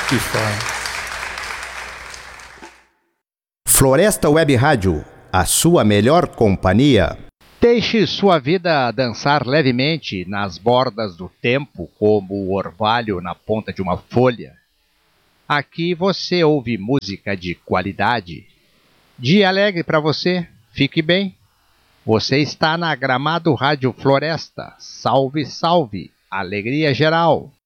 Que fala. Floresta Web Rádio, a sua melhor companhia. Deixe sua vida dançar levemente nas bordas do tempo, como o orvalho na ponta de uma folha. Aqui você ouve música de qualidade. Dia alegre para você, fique bem. Você está na Gramado Rádio Floresta. Salve, salve, alegria geral.